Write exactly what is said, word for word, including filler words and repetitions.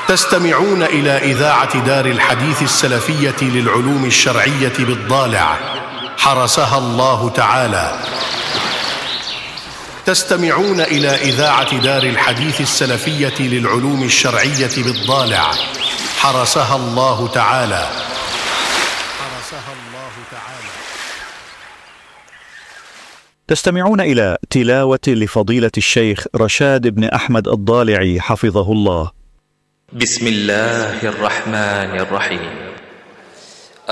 تستمعون إلى إذاعة دار الحديث السلفية للعلوم الشرعية بالضالع، حرسها الله تعالى. تستمعون إلى إذاعة دار الحديث السلفية للعلوم الشرعية بالضالع، حرسها الله تعالى. حرسها الله تعالى. تستمعون إلى تلاوة لفضيلة الشيخ رشاد بن أحمد الضالعي حفظه الله. بسم الله الرحمن الرحيم.